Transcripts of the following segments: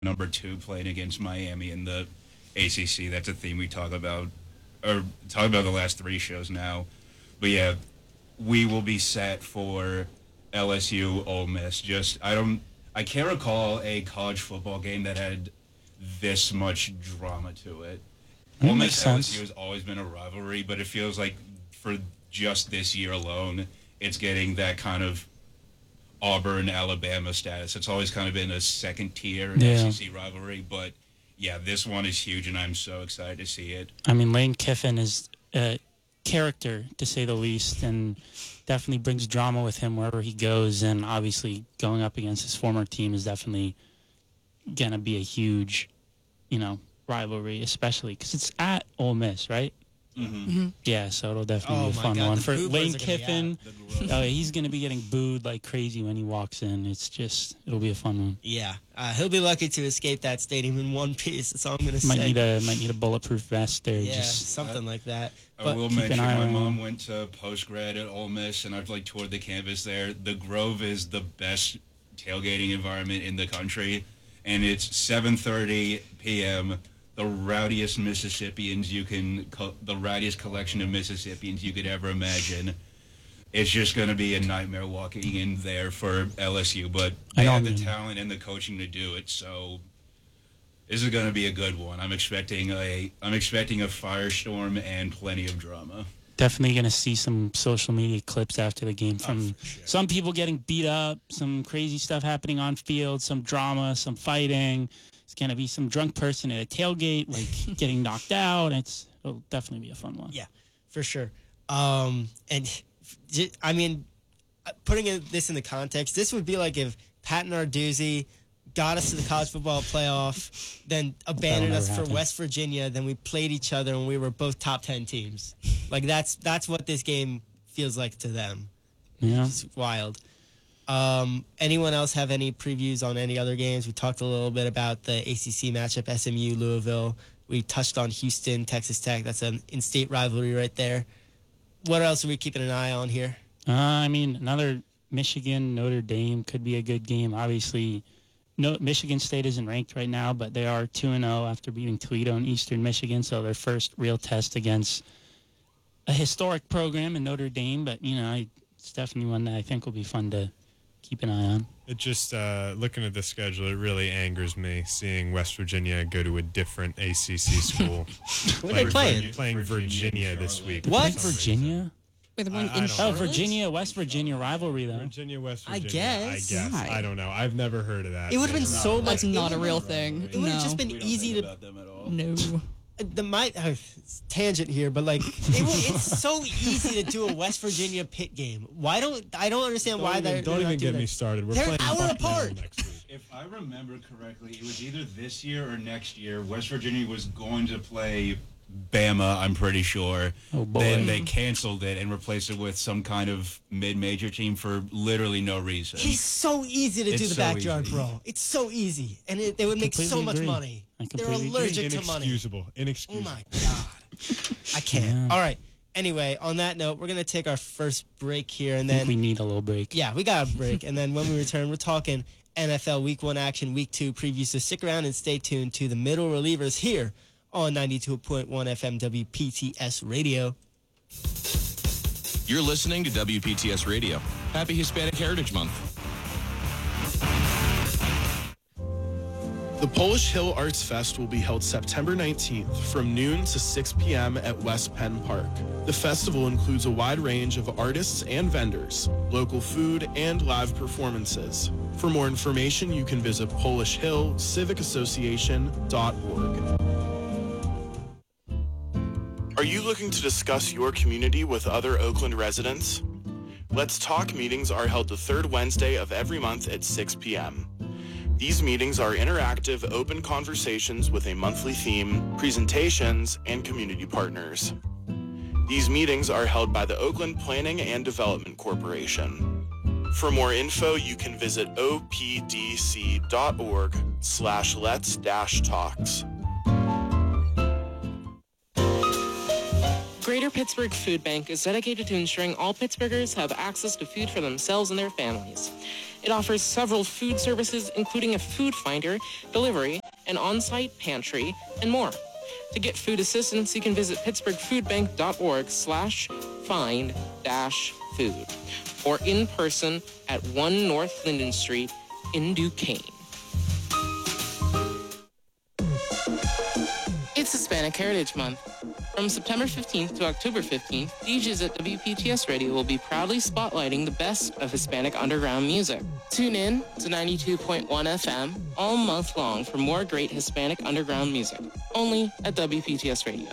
number 2 playing against Miami in the ACC. That's a theme we talk about the last 3 shows now. But yeah, we will be set for LSU Ole Miss. I can't recall a college football game that had this much drama to it. Ole Miss LSU has always been a rivalry, but it feels like for just this year alone, it's getting that kind of Auburn, Alabama status. It's always kind of been a second tier SEC rivalry, but yeah, this one is huge, and I'm so excited to see it. I mean, Lane Kiffin is a character, to say the least, and definitely brings drama with him wherever he goes, and obviously going up against his former team is definitely going to be a huge, rivalry, especially because it's at Ole Miss, right? Mm-hmm. Yeah, so it'll definitely be a fun one. For Lane Kiffin, he's going to be getting booed like crazy when he walks in. It'll be a fun one. Yeah, he'll be lucky to escape that stadium in one piece. That's all I'm going to say. Might need a bulletproof vest there. Yeah, something like that. I will mention my mom went to post-grad at Ole Miss, and I've toured the campus there. The Grove is the best tailgating environment in the country, and it's 7:30 p.m., the rowdiest collection of Mississippians you could ever imagine. It's just going to be a nightmare walking in there for LSU, but they have the talent and the coaching to do it. So this is going to be a good one. I'm expecting a firestorm and plenty of drama. Definitely going to see some social media clips after the game from some people getting beat up, some crazy stuff happening on field, some drama, some fighting. It's going to be some drunk person at a tailgate, getting knocked out. It'll definitely be a fun one. Yeah, for sure. And, I mean, putting this in the context, this would be like if Pat Narduzzi got us to the college football playoff, then abandoned us for West Virginia, then we played each other and we were both top 10 teams. That's what this game feels like to them. Yeah. It's wild. Anyone else have any previews on any other games? We talked a little bit about the ACC matchup, SMU, Louisville. We touched on Houston, Texas Tech. That's an in-state rivalry right there. What else are we keeping an eye on here? Another Michigan, Notre Dame could be a good game. Obviously, Michigan State isn't ranked right now, but they are 2-0 after beating Toledo in Eastern Michigan, so their first real test against a historic program in Notre Dame. But, it's definitely one that I think will be fun to keep an eye on. It just, looking at the schedule, it really angers me seeing West Virginia go to a different ACC school. What are they playing? Playing Virginia this week. What? Virginia? Virginia, West Virginia rivalry, though. Virginia, West Virginia. I guess. Right. I don't know. I've never heard of that. It would have been so much. That's not a real thing. It would have just been easy to. About them at all. No. Tangent here, but it's so easy to do a West Virginia Pitt game. I don't understand why they're don't even get me started. They're an hour apart. Next week. If I remember correctly, it was either this year or next year. West Virginia was going to play Bama, I'm pretty sure. Oh, boy. Then they canceled it and replaced it with some kind of mid-major team for literally no reason. It's so easy to do the backyard easy. brawl. It's so easy, and they would make so much money. They're allergic to money. Inexcusable. Oh my God, I can't. Yeah. All right. Anyway, on that note, we're gonna take our first break here, and then we need a little break. Yeah, we got a break, and then when we return, we're talking NFL Week 1 action, Week 2 previews. So stick around and stay tuned to the Middle Relievers here on 92.1 FM WPTS Radio. You're listening to WPTS Radio. Happy Hispanic Heritage Month. The Polish Hill Arts Fest will be held September 19th from noon to 6 p.m. at West Penn Park. The festival includes a wide range of artists and vendors, local food, and live performances. For more information, you can visit polishhillcivicassociation.org. Are you looking to discuss your community with other Oakland residents? Let's Talk meetings are held the third Wednesday of every month at 6 p.m. These meetings are interactive, open conversations with a monthly theme, presentations, and community partners. These meetings are held by the Oakland Planning and Development Corporation. For more info, you can visit opdc.org/lets-talks. Greater Pittsburgh Food Bank is dedicated to ensuring all Pittsburghers have access to food for themselves and their families. It offers several food services, including a food finder, delivery, an on-site pantry, and more. To get food assistance, you can visit pittsburghfoodbank.org/find-food or in person at 1 North Linden Street in Duquesne. It's Hispanic Heritage Month. From September 15th to October 15th, DJs at WPTS Radio will be proudly spotlighting the best of Hispanic underground music. Tune in to 92.1 FM all month long for more great Hispanic underground music, only at WPTS Radio.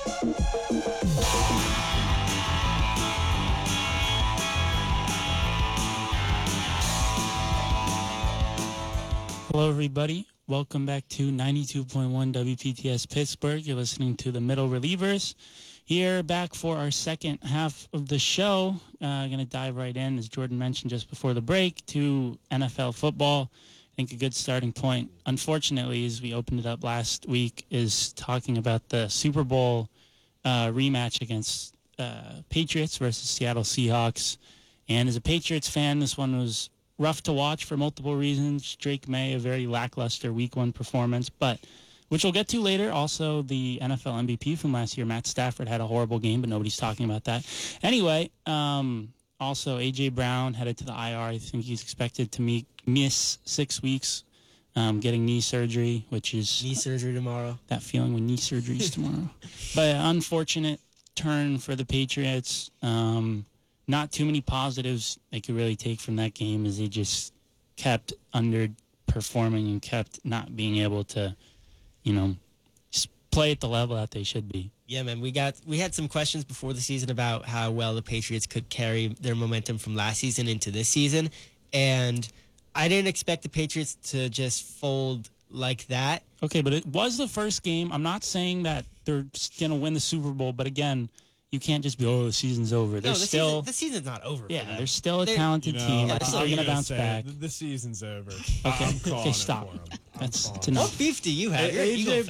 Hello, everybody. Welcome back to 92.1 WPTS Pittsburgh. You're listening to the Middle Relievers. Here, back for our second half of the show. Going to dive right in, as Jordan mentioned just before the break, to NFL football. I think a good starting point, unfortunately, as we opened it up last week, is talking about the Super Bowl rematch against Patriots versus Seattle Seahawks. And as a Patriots fan, this one was rough to watch for multiple reasons. Drake May, a very lackluster Week 1 performance, but which we'll get to later. Also, the NFL MVP from last year, Matt Stafford, had a horrible game, but nobody's talking about that. Anyway, also A.J. Brown headed to the IR. I think he's expected to miss 6 weeks, getting knee surgery, which is... Knee surgery tomorrow. That feeling when knee surgery is tomorrow. But unfortunate turn for the Patriots. Not too many positives they could really take from that game, as they just kept underperforming and kept not being able to, play at the level that they should be. Yeah, man, we had some questions before the season about how well the Patriots could carry their momentum from last season into this season, and I didn't expect the Patriots to just fold like that. Okay, but it was the first game. I'm not saying that they're going to win the Super Bowl, but again, you can't just be, the season's over. The season's not over. Yeah, they're still a talented team. They're still going to bounce back. The season's over. Okay, stop. That's enough. What beef do you have?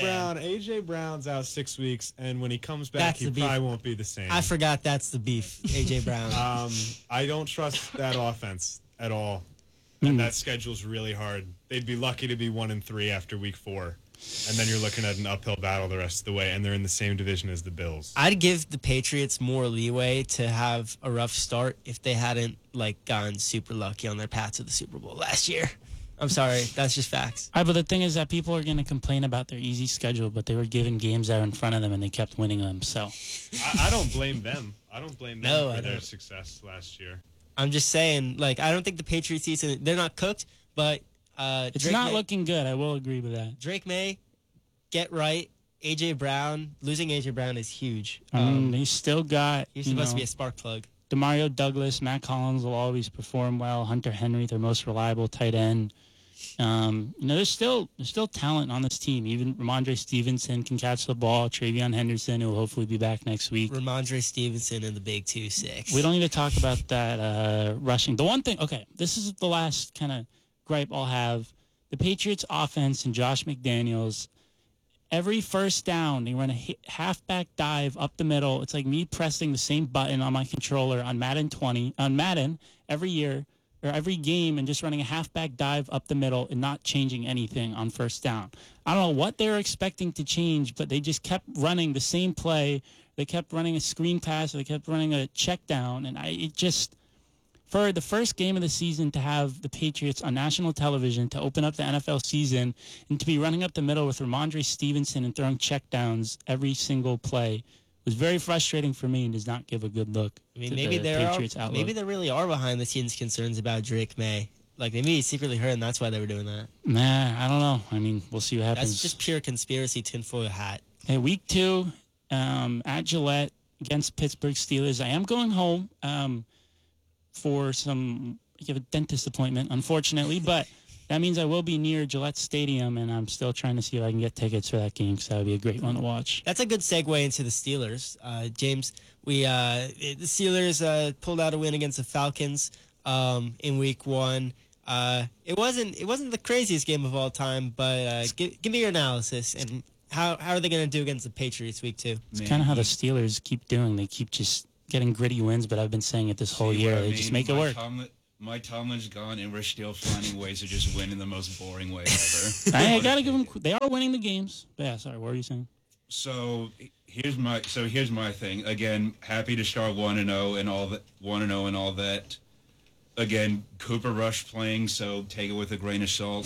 AJ Brown's out 6 weeks, and when he comes back, he probably won't be the same. I forgot that's the beef, AJ Brown. I don't trust that offense at all, and that schedule's really hard. They'd be lucky to be 1-3 after Week 4. And then you're looking at an uphill battle the rest of the way, and they're in the same division as the Bills. I'd give the Patriots more leeway to have a rough start if they hadn't gotten super lucky on their path to the Super Bowl last year. I'm sorry, that's just facts. But the thing is that people are going to complain about their easy schedule, but they were given games that are in front of them, and they kept winning them. So I don't blame them. I don't blame them for their success last year. I'm just saying, I don't think the Patriots season, they're not cooked, but it's Drake not looking good. I will agree with that. Drake May, get right. A.J. Brown, losing A.J. Brown is huge. He's still got... He's supposed to be a spark plug. Demario Douglas, Matt Collins will always perform well. Hunter Henry, their most reliable tight end. There's still talent on this team. Even Ramondre Stevenson can catch the ball. Travion Henderson, who will hopefully be back next week. Ramondre Stevenson and the Big 2-6. We don't need to talk about that rushing. The one thing... Okay, this is the last kind of gripe I'll have. The Patriots offense and Josh McDaniels, every first down, they run a halfback dive up the middle. It's like me pressing the same button on my controller on Madden every year or every game and just running a halfback dive up the middle and not changing anything on first down. I don't know what they were expecting to change, but they just kept running the same play. They kept running a screen pass. They kept running a check down. And for the first game of the season to have the Patriots on national television, to open up the NFL season, and to be running up the middle with Ramondre Stevenson and throwing checkdowns every single play was very frustrating for me and does not give a good look to the Patriots outlook. Maybe there really are behind the scenes concerns about Drake May. Maybe he secretly heard and that's why they were doing that. Nah, I don't know. We'll see what happens. That's just pure conspiracy tinfoil hat. Hey, Week 2 at Gillette against Pittsburgh Steelers. I am going home. For some dentist appointment, unfortunately, but that means I will be near Gillette Stadium, and I'm still trying to see if I can get tickets for that game, because that would be a great one to watch. That's a good segue into the Steelers. James, the Steelers pulled out a win against the Falcons in Week 1. It wasn't the craziest game of all time, but give me your analysis and how are they going to do against the Patriots week 2? It's kind of how the Steelers keep doing. They keep just getting gritty wins, but I've been saying it this whole year. They just make it work. Mike Tomlin's gone, and we're still finding ways to just win in the most boring way ever. I gotta give them. They are winning the games. But yeah, sorry. What were you saying? So here's my thing. Again, happy to start 1-0 and all that. 1-0 and all that. Again, Cooper Rush playing, so take it with a grain of salt.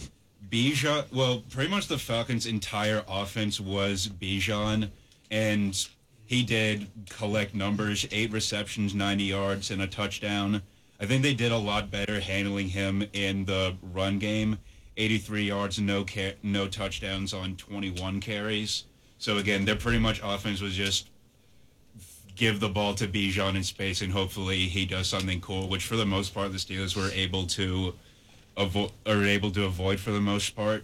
Bijan. Well, pretty much the Falcons' entire offense was Bijan, and he did collect numbers: 8 receptions, 90 yards, and a touchdown. I think they did a lot better handling him in the run game. 83 yards, no touchdowns on 21 carries. So again, their pretty much offense was just give the ball to Bijan in space, and hopefully he does something cool. Which for the most part, the Steelers were able to avoid for the most part.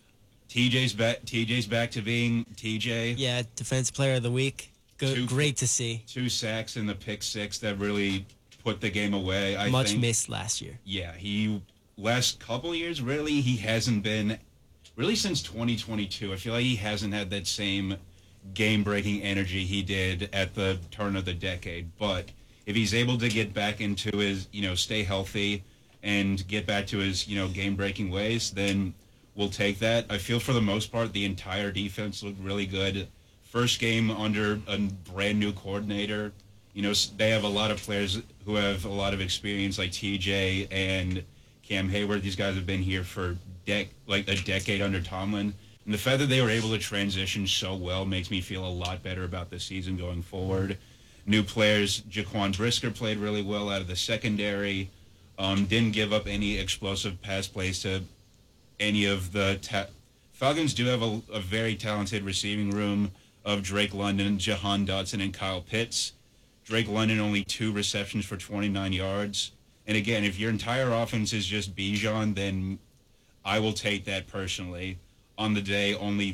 TJ's back to being TJ. Yeah, Defensive Player of the Week. Good, great to see. 2 sacks and the pick 6 that really put the game away. I Much think, missed last year. Yeah, last couple of years, really, he hasn't been, really since 2022, I feel like he hasn't had that same game-breaking energy he did at the turn of the decade. But if he's able to get back into his, stay healthy and get back to his, game-breaking ways, then we'll take that. I feel for the most part, the entire defense looked really good. First game under a brand-new coordinator. They have a lot of players who have a lot of experience, like TJ and Cam Hayward. These guys have been here for a decade under Tomlin. And the fact that they were able to transition so well makes me feel a lot better about the season going forward. New players, Jaquan Brisker played really well out of the secondary. Didn't give up any explosive pass plays to any of the Falcons do have a very talented receiving room of Drake London, Jahan Dotson, and Kyle Pitts. Drake London only 2 receptions for 29 yards. And again, if your entire offense is just Bijan, then I will take that personally. On the day, only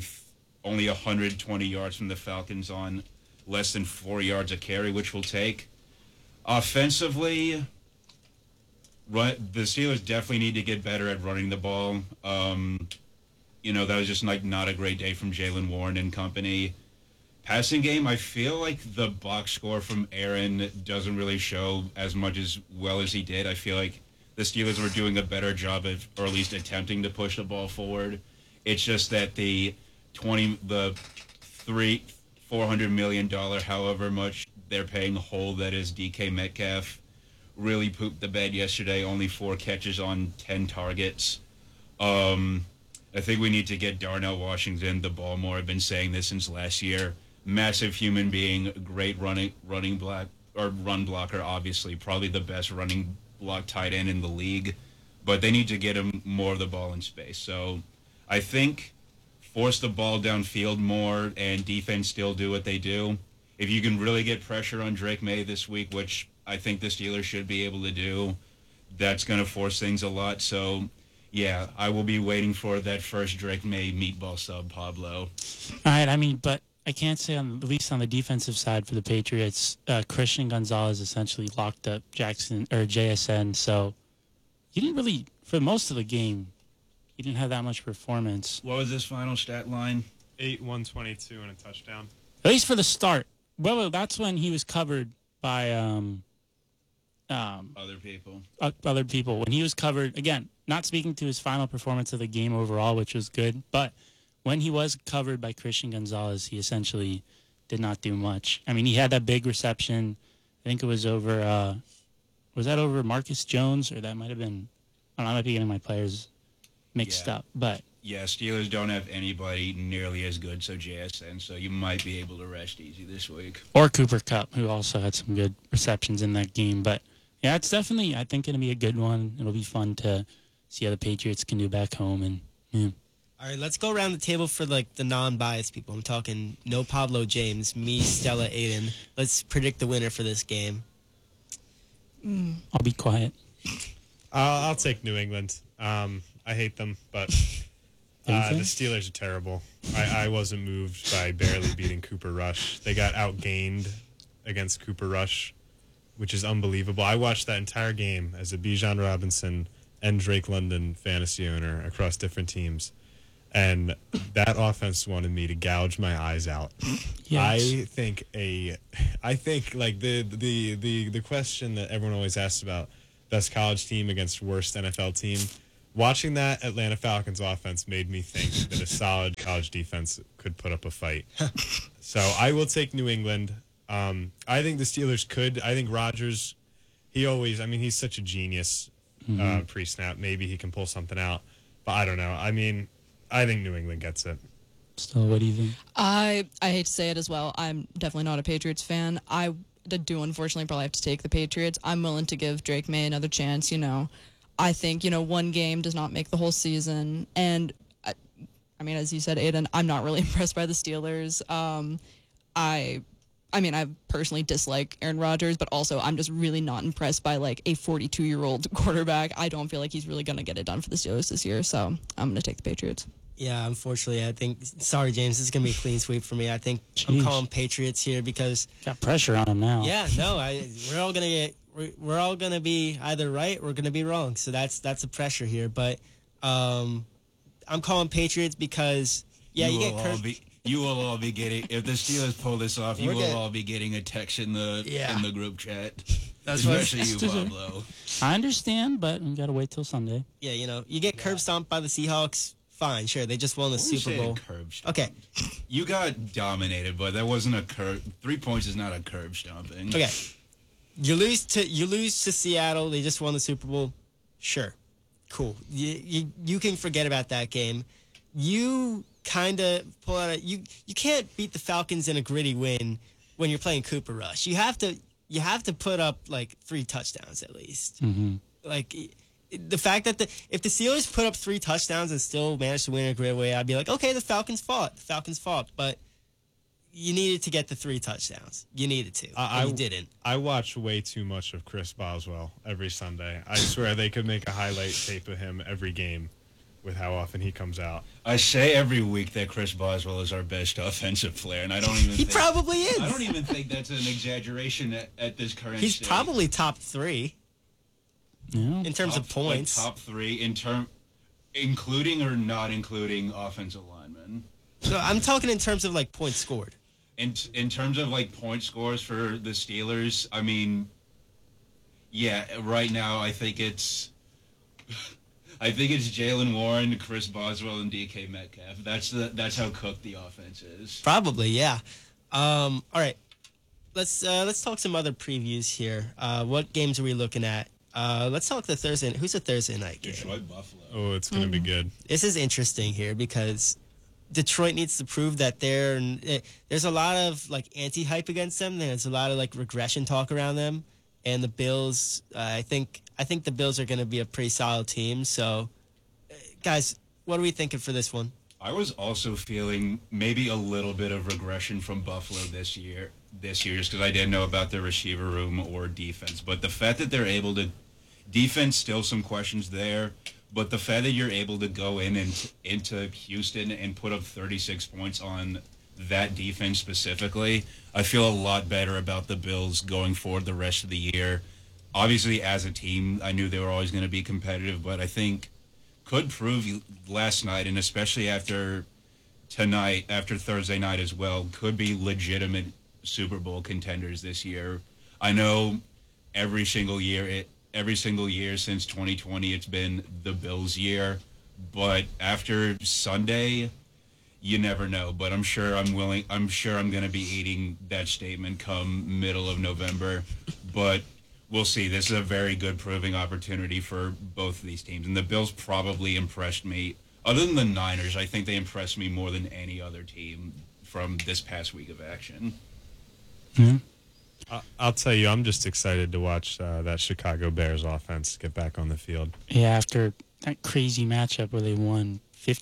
120 yards from the Falcons on less than 4 yards a carry, which we'll take. Offensively, the Steelers definitely need to get better at running the ball. That was just not a great day from Jaylen Warren and company. Passing game, I feel like the box score from Aaron doesn't really show as much as well as he did. I feel like the Steelers were doing a better job of, or at least attempting to push the ball forward. It's just that the $400 million, however much they're paying whole, that is DK Metcalf, really pooped the bed yesterday. Only 4 catches on 10 targets. I think we need to get Darnell Washington the ball more. I've been saying this since last year. Massive human being, great run blocker, obviously, probably the best running block tight end in the league. But they need to get him more of the ball in space. So I think force the ball downfield more and defense still do what they do. If you can really get pressure on Drake May this week, which I think the Steelers should be able to do, that's going to force things a lot. So, yeah, I will be waiting for that first Drake May meatball sub, Pablo. All right, but I can't say, at least on the defensive side for the Patriots, Christian Gonzalez essentially locked up JSN. So he didn't really, for most of the game, he didn't have that much performance. What was his final stat line? 8, 122, and a touchdown. At least for the start. Well, that's when he was covered by other people. Other people. When he was covered, again, not speaking to his final performance of the game overall, which was good, but when he was covered by Christian Gonzalez, he essentially did not do much. I mean, he had that big reception. I think it was over, was that over Marcus Jones? Or that might have been, I don't know, I might be getting my players mixed up. But yeah, Steelers don't have anybody nearly as good, so JSN, so you might be able to rest easy this week. Or Cooper Kupp, who also had some good receptions in that game. But yeah, it's definitely, I think, going to be a good one. It'll be fun to see how the Patriots can do back home. And yeah. All right, let's go around the table for the non-biased people. I'm talking no Pablo James, me, Stella, Aiden. Let's predict the winner for this game. I'll be quiet. I'll take New England. I hate them, but the Steelers are terrible. I wasn't moved by barely beating Cooper Rush. They got outgained against Cooper Rush, which is unbelievable. I watched that entire game as a Bijan Robinson and Drake London fantasy owner across different teams. and that offense wanted me to gouge my eyes out. Yes. I think like the question that everyone always asks about best college team against worst NFL team. Watching that Atlanta Falcons offense made me think that a solid college defense could put up a fight. So I will take New England. I think the Steelers could. I think Rodgers, he's such a genius pre-snap. Maybe he can pull something out. But I don't know. I mean, I think New England gets it. So what do you think? I hate to say it as well. I'm definitely not a Patriots fan. I do unfortunately probably have to take the Patriots. I'm willing to give Drake May another chance, I think, one game does not make the whole season. And, I mean, as you said, Aiden, I'm not really impressed by the Steelers. I personally dislike Aaron Rodgers, but also I'm just really not impressed by, like, a 42-year-old quarterback. I don't feel like he's really going to get it done for the Steelers this year, so I'm going to take the Patriots. Yeah, unfortunately, I think. Sorry, James. This is gonna be a clean sweep for me. I think I'm calling Patriots here because got pressure on him now. Yeah, no, we're all gonna be either right or gonna be wrong. So that's the pressure here. But I'm calling Patriots because you get Kirk. You will all be getting, if the Steelers pull this off, you will all be getting a text in the group chat. That's especially you, Pablo. I understand, but we got to wait till Sunday. Yeah, you get curb stomped by the Seahawks. Fine, sure. They just won the Super Bowl. Okay. You got dominated, but that wasn't a curb. 3 points is not a curb stomping. Okay. You lose to Seattle. They just won the Super Bowl. Sure. Cool. You can forget about that game. You kind of pull out you can't beat the Falcons in a gritty win when you're playing Cooper Rush. You have to put up like 3 touchdowns at least. Mm-hmm. Like the fact that if the Steelers put up 3 touchdowns and still managed to win in a great way, I'd be like, okay, the Falcons fought. But you needed to get the 3 touchdowns. You needed to. You didn't. I watch way too much of Chris Boswell every Sunday. I swear they could make a highlight tape of him every game with how often he comes out. I say every week that Chris Boswell is our best offensive player, and I don't even He probably is. I don't even think that's an exaggeration at this current He's state. probably top 3. Yeah. In terms of points. Like top 3 including or not including offensive linemen. So I'm talking in terms of like points scored. In terms of like point scores for the Steelers, I mean, yeah, right now I think it's Jalen Warren, Chris Boswell, and DK Metcalf. That's how cooked the offense is. Probably, yeah. All right, let's talk some other previews here. What games are we looking at? Let's talk the Thursday. Who's the Thursday night game? Detroit Buffalo. Oh, it's going to be good. This is interesting here because Detroit needs to prove that there's a lot of like anti-hype against them. There's a lot of like regression talk around them, and the Bills. I think the Bills are going to be a pretty solid team. So, guys, what are we thinking for this one? I was also feeling maybe a little bit of regression from Buffalo this year just because I didn't know about their receiver room or defense. But the fact that they're able to defense, still some questions there. But the fact that you're able to go in and into Houston and put up 36 points on that defense specifically, I feel a lot better about the Bills going forward the rest of the year. Obviously, as a team, I knew they were always going to be competitive, but I think could prove last night, and especially after tonight, after Thursday night as well, could be legitimate Super Bowl contenders this year. I know every single year since 2020, it's been the Bills' year, but after Sunday, you never know. But I'm sure I'm going to be eating that statement come middle of November, but we'll see. This is a very good proving opportunity for both of these teams. And the Bills probably impressed me. Other than the Niners, I think they impressed me more than any other team from this past week of action. Mm-hmm. I'll tell you, I'm just excited to watch that Chicago Bears offense get back on the field. Yeah, after that crazy matchup where they won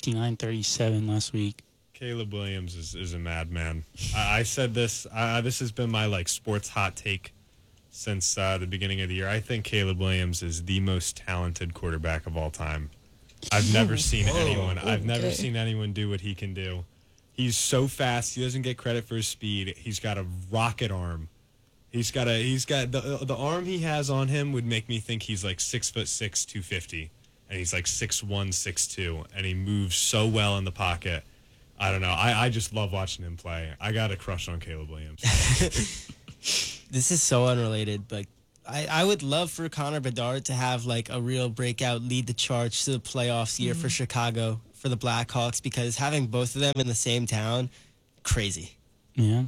59-37 last week. Caleb Williams is a madman. I said this. This has been my sports hot take since the beginning of the year. I think Caleb Williams is the most talented quarterback of all time. I've never seen anyone. I've never seen anyone do what he can do. He's so fast. He doesn't get credit for his speed. He's got a rocket arm. He's got the arm he has on him would make me think he's like 6'6", 250, and he's like 6'1", 6'2", and he moves so well in the pocket. I don't know. I just love watching him play. I got a crush on Caleb Williams. This is so unrelated, but I would love for Connor Bedard to have like a real breakout, lead the charge to the playoffs year for Chicago, for the Blackhawks, because having both of them in the same town, crazy. Yeah.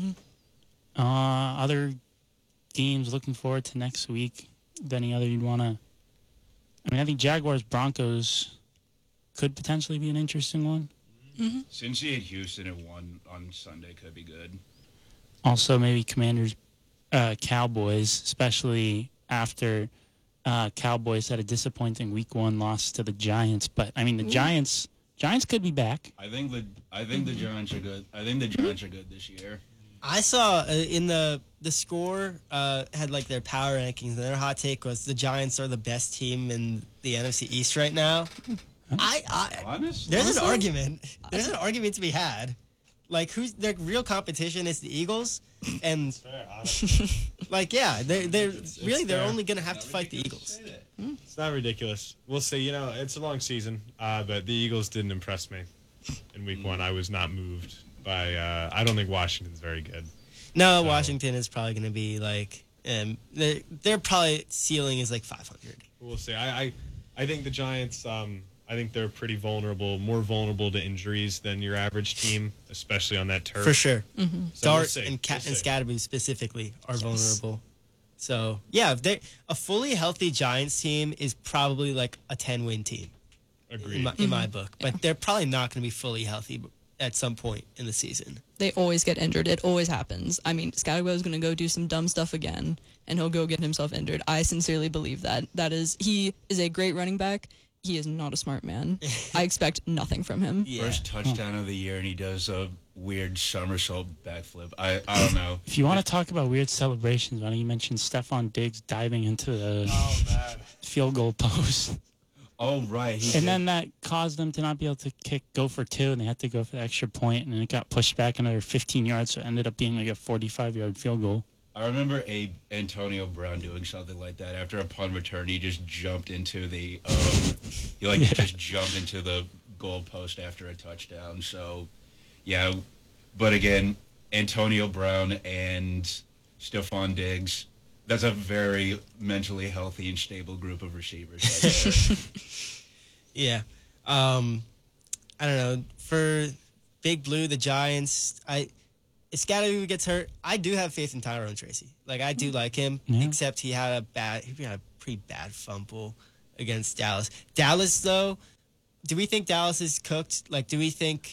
Other games looking forward to next week. Any other you'd want to? I mean, I think Jaguars Broncos could potentially be an interesting one. Cincy at Houston at 1 on Sunday could be good. Also, maybe Commanders Cowboys, especially after Cowboys had a disappointing Week 1 loss to the Giants. But I mean, the Giants could be back. I think the Giants are good. I think the Giants are good this year. I saw in the score had like their power rankings, and their hot take was the Giants are the best team in the NFC East right now. Honest? There's an argument. There's an argument to be had. Like, who's their real competition is the Eagles, and like, yeah, they're fair. only gonna have to fight the Eagles. It's not ridiculous. We'll see. You know, it's a long season, but the Eagles didn't impress me in Week 1. I was not moved by. I don't think Washington's very good. No, So- Washington is probably gonna be like, their probably ceiling is like 500. We'll see. I think the Giants. I think they're pretty vulnerable, more vulnerable to injuries than your average team, especially on that turf. For sure. So Dart we'll see. and We'll see. Scatterby specifically are vulnerable. So, yeah, a fully healthy Giants team is probably like a 10-win team Agreed. in my book. But they're probably not going to be fully healthy at some point in the season. They always get injured. It always happens. I mean, Scatterbo is going to go do some dumb stuff again, and he'll go get himself injured. I sincerely believe that. He is a great running back. He is not a smart man. I expect nothing from him. Yeah. First touchdown of the year, and he does a weird somersault backflip. I don't know. If you want to talk about weird celebrations, why don't you mention Stephon Diggs diving into the field goal post? Oh, right. And then that caused them to not be able to go for 2, and they had to go for the extra point, and it got pushed back another 15 yards, so it ended up being like a 45-yard field goal. I remember Antonio Brown doing something like that. After a punt return, he just jumped into the just jumped into the goal post after a touchdown. So, yeah. But again, Antonio Brown and Stephon Diggs, that's a very mentally healthy and stable group of receivers. Yeah. I don't know. For Big Blue, the Giants, if Scatterby gets hurt, I do have faith in Tyrone Tracy. Like, I do like him, except he had a pretty bad fumble against Dallas. Dallas, though, do we think Dallas is cooked? Like, do we think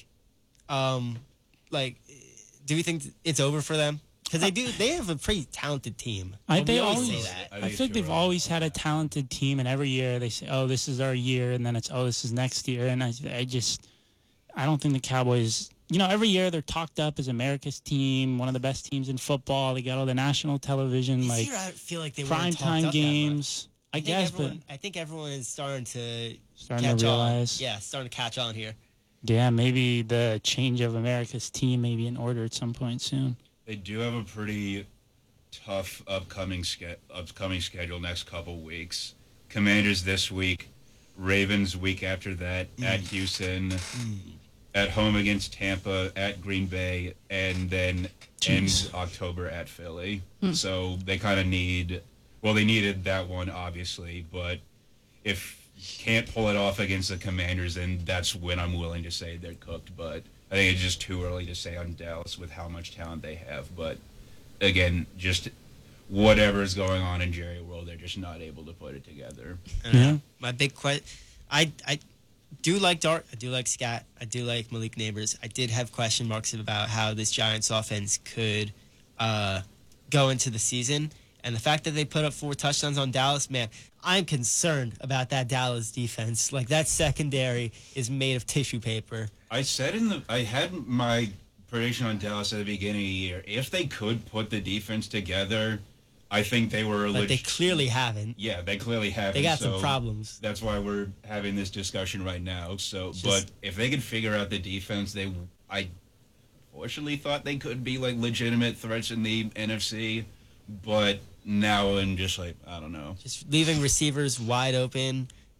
it's over for them? Because they have a pretty talented team. I We always say that. I feel like they've always had a talented team, and every year they say, "Oh, this is our year," and then it's, "Oh, this is next year." And I don't think the Cowboys. You know, every year they're talked up as America's team, one of the best teams in football. They got all the national television, This like year I feel like they weren't prime talked time up that games. I much. guess, but I think everyone is starting to starting to realize. Yeah, starting to catch on here. Yeah, maybe the change of America's team may be in order at some point soon. They do have a pretty tough upcoming schedule next couple weeks. Commanders this week, Ravens week after that, at Houston, at home against Tampa, at Green Bay, and then ends October at Philly. So they kind of they needed that one, obviously, but if you can't pull it off against the Commanders, then that's when I'm willing to say they're cooked. But I think it's just too early to say on Dallas with how much talent they have. But again, just whatever is going on in Jerry World, they're just not able to put it together. Yeah. My big question, I do like Dart. I do like Scat. I do like Malik Neighbors. I did have question marks about how this Giants offense could go into the season. And the fact that they put up 4 touchdowns on Dallas, man, I'm concerned about that Dallas defense. Like, that secondary is made of tissue paper. I had my prediction on Dallas at the beginning of the year. If they could put the defense together, I think they were But they clearly haven't. Yeah, they clearly haven't. They got so some problems. That's why we're having this discussion right now. So, but if they could figure out the defense, I fortunately thought they could be like legitimate threats in the NFC. But now I'm just like, I don't know. Just leaving receivers wide open.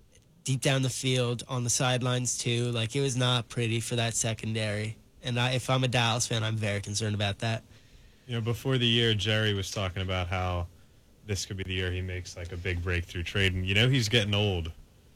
deep down the field, on the sidelines too. Like, it was not pretty for that secondary. And if I'm a Dallas fan, I'm very concerned about that. Before the year, Jerry was talking about how this could be the year he makes like a big breakthrough trade, and he's getting old.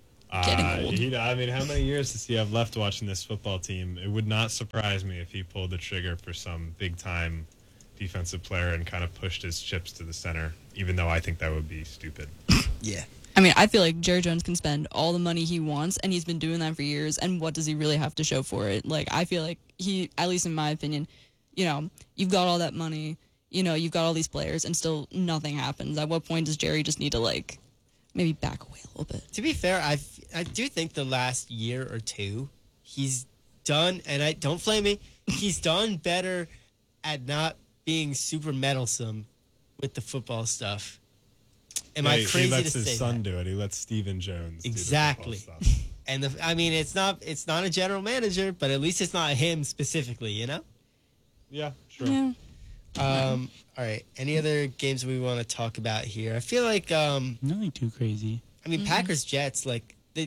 I mean, how many years does he have left watching this football team? It would not surprise me if he pulled the trigger for some big-time defensive player and kind of pushed his chips to the center, even though I think that would be stupid. Yeah. I mean, I feel like Jerry Jones can spend all the money he wants, and he's been doing that for years, and what does he really have to show for it? Like, I feel like he, at least in my opinion, you've got all that money, you've got all these players, and still nothing happens. At what point does Jerry just need to, like, maybe back away a little bit? To be fair, I do think the last year or two, he's done, and don't flame me, he's done better at not being super meddlesome with the football stuff. Am I crazy he to lets say his son that? do it. He lets Steven Jones Exactly. do the football stuff. And it's not a general manager, but at least it's not him specifically, Yeah, sure. Yeah. All right. Any other games we want to talk about here? I feel like Nothing too crazy. Packers Jets, like do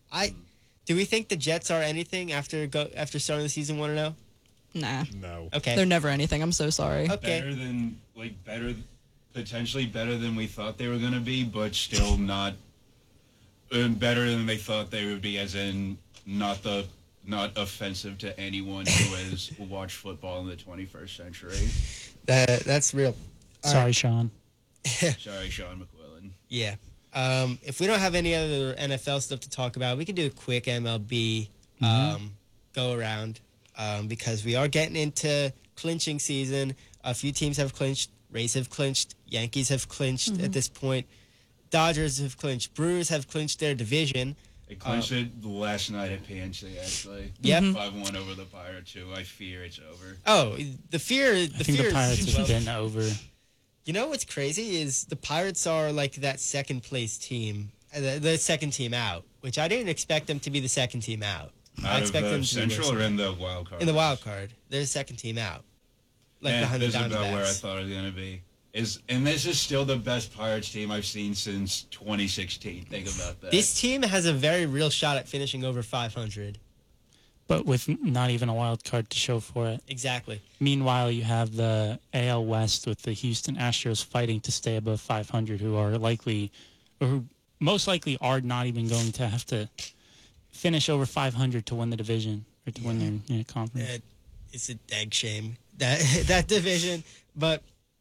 we think the Jets are anything after starting the season 1-0? Nah. No. Okay. They're never anything. I'm so sorry. Okay. Potentially better than we thought they were going to be, but still not better than they thought they would be, as in not offensive to anyone who has watched football in the 21st century. That's real. Sorry, Sean. Sorry, Sean McQuillan. Yeah. If we don't have any other NFL stuff to talk about, we can do a quick MLB go around because we are getting into clinching season. A few teams have clinched. Rays have clinched. Yankees have clinched at this point. Dodgers have clinched. Brewers have clinched their division. They clinched it last night at PNC, actually. Yep. 5-1 over the Pirates, too. I fear it's over. Oh, the fear. I think the Pirates have been over. You know what's crazy is the Pirates are like that second place team, the second team out, which I didn't expect them to be the second team out. I expect them to Central be or in the wild card? in the wild card. They're the second team out. Like behind the this is about where I Diamondbacks. thought it was going to be. And this is still the best Pirates team I've seen since 2016. Think about that. This team has a very real shot at finishing over 500. But with not even a wild card to show for it. Exactly. Meanwhile, you have the AL West with the Houston Astros fighting to stay above 500, who most likely are not even going to have to finish over 500 to win the division or to win their conference. It's a dang shame that division. But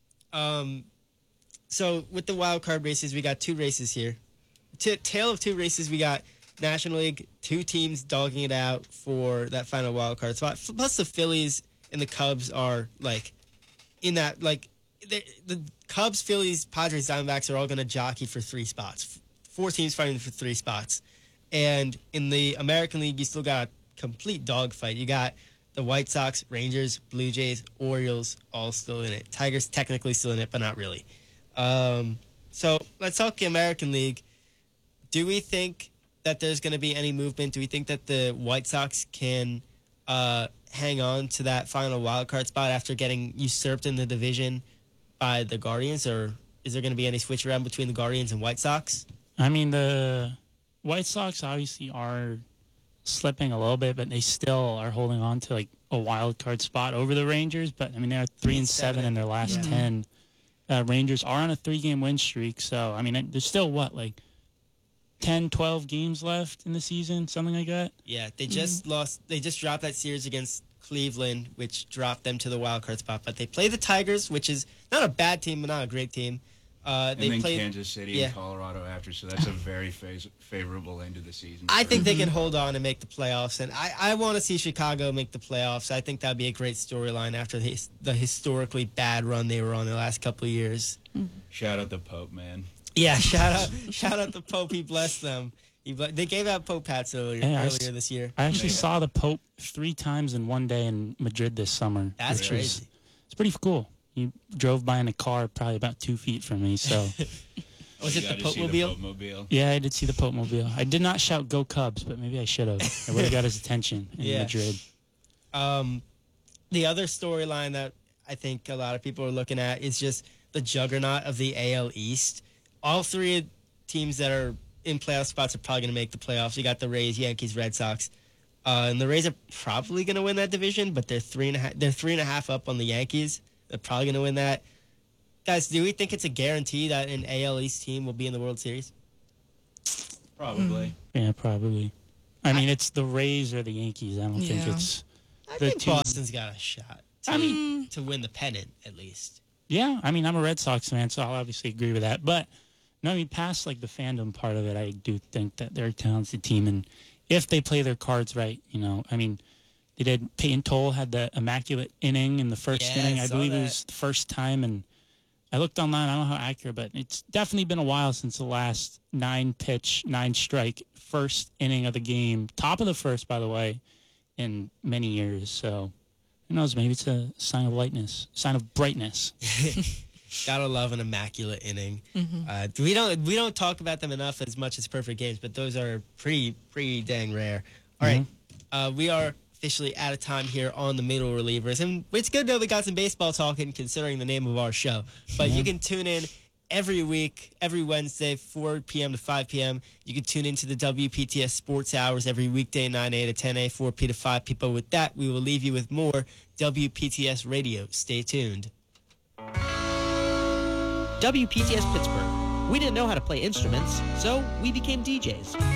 so with the wild card races, we got two races here. Tale of two races. We got National League, two teams dogging it out for that final wild card spot. Plus the Phillies and the Cubs are like in that, like the Cubs, Phillies, Padres, Diamondbacks are all going to jockey for 3 spots. 4 teams fighting for 3 spots. And in the American League, you still got a complete dogfight. You got the White Sox, Rangers, Blue Jays, Orioles all still in it. Tigers technically still in it, but not really. So let's talk American League. Do we think that there's going to be any movement? Do we think that the White Sox can hang on to that final wild card spot after getting usurped in the division by the Guardians, or is there going to be any switch around between the Guardians and White Sox? I mean, the White Sox obviously are slipping a little bit, but they still are holding on to like a wild card spot over the Rangers. But I mean, they're 3-7 in their last 10. Rangers are on a 3-game win streak, so I mean, there's still 10, 12 games left in the season, something like that. Yeah, they just lost. They just dropped that series against Cleveland, which dropped them to the wild card spot. But they play the Tigers, which is not a bad team, but not a great team. And They then played Kansas City and Colorado after, so that's a very favorable end of the season. I think they can hold on and make the playoffs, and I want to see Chicago make the playoffs. I think that would be a great storyline after the historically bad run they were on the last couple of years. Shout out the Pope, man. Yeah, shout out the Pope. He blessed them. They gave out Pope hats earlier this year. I actually saw the Pope 3 times in one day in Madrid this summer. That's crazy. It's pretty cool. He drove by in a car probably about 2 feet from me, so... Was it the Pope-mobile? Yeah, I did see the Pope-mobile. I did not shout "Go Cubs," but maybe I should have. I would have got his attention in Madrid. The other storyline that I think a lot of people are looking at is just the juggernaut of the AL East. All 3 teams that are in playoff spots are probably going to make the playoffs. You got the Rays, Yankees, Red Sox. And the Rays are probably going to win that division, but they're 3.5 up on the Yankees. They're probably going to win that. Guys, do we think it's a guarantee that an AL East team will be in the World Series? Probably. Yeah, probably. I mean, it's the Rays or the Yankees. I don't think Yeah. it's I the think two. Boston's got a shot to win the pennant, at least. Yeah, I mean, I'm a Red Sox fan, so I'll obviously agree with that. But no, I mean, past like the fandom part of it, I do think that they're a talented team, and if they play their cards right, I mean, they did. Peyton Toll had the immaculate inning in the first Yeah, inning. I I saw believe it that. was the first time, and I looked online. I don't know how accurate, but it's definitely been a while since the last 9-pitch, 9-strike first inning of the game. Top of the first, by the way, in many years. So who knows? Maybe it's a sign of sign of brightness. Gotta love an immaculate inning. We don't talk about them enough as much as perfect games, but those are pretty dang rare. All right, we are officially out of time here on the Middle Relievers, and it's good that we got some baseball talking, considering the name of our show. But you can tune in every week, every Wednesday, 4 p.m. to 5 p.m. You can tune into the WPTS Sports Hours every weekday, 9 a to 10 a, 4 p to 5 p. But with that, we will leave you with more WPTS Radio. Stay tuned. WPTS Pittsburgh. We didn't know how to play instruments, so we became DJs.